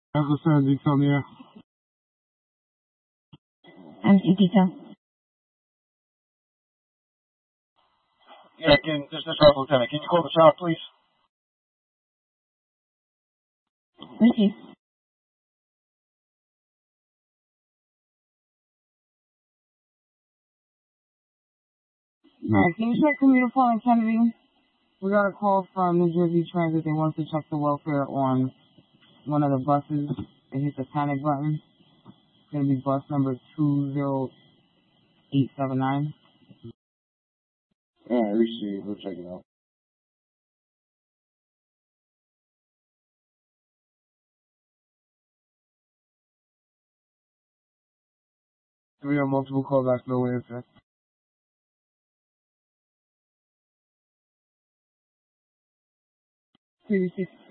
Lieutenant Detail near. MC Detail. Yeah, this is our lieutenant. Can you call the shop, please? Thank you. Alright, can you check commuter Paul and Kennedy? We got a call from New Jersey Transit. They want to check the welfare on one of the buses. They hit the panic button. It's going to be bus number 20879. Alright, receive. We'll check it out. We have multiple callbacks, no answer. Previously